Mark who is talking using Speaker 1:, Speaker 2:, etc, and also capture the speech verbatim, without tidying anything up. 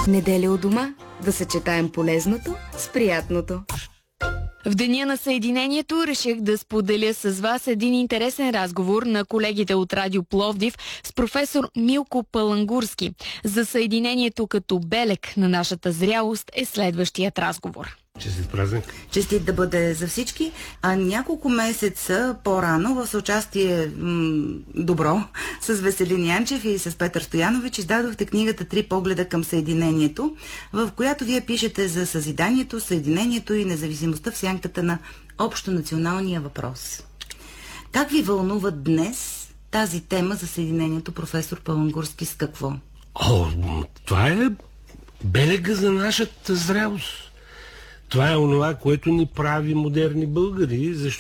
Speaker 1: Неделя у дома. Да съчетаем полезното с приятното.
Speaker 2: В деня на Съединението реших да споделя с вас един интересен разговор на колегите от Радио Пловдив с професор Милко Палангурски. За Съединението като белег на нашата зрялост е следващият разговор.
Speaker 3: Честит празник!
Speaker 4: Честит да бъде за всички. А няколко месеца по-рано в съучастие м- добро с Веселин Янчев и с Петър Стоянович издадохте книгата «Три погледа към Съединението», в която вие пишете за съзиданието, съединението и независимостта в сянката на общонационалния въпрос. Как ви вълнува днес тази тема за Съединението, професор Палангурски, с какво?
Speaker 3: О, това е белега за нашата зрялост. Това е онова, което ни прави модерни българи, защото